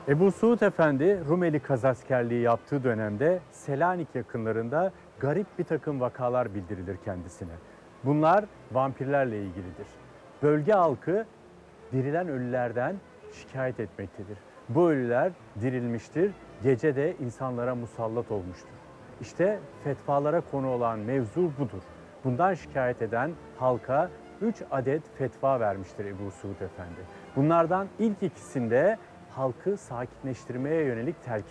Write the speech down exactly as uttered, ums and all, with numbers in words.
Ebu Suud Efendi Rumeli kazaskerliği yaptığı dönemde Selanik yakınlarında garip bir takım vakalar bildirilir kendisine. Bunlar vampirlerle ilgilidir. Bölge halkı dirilen ölülerden şikayet etmektedir. Bu ölüler dirilmiştir, gece de insanlara musallat olmuştur. İşte fetvalara konu olan mevzu budur. Bundan şikayet eden halka üç adet fetva vermiştir Ebu Suud Efendi. Bunlardan ilk ikisinde halkı sakinleştirmeye yönelik telkin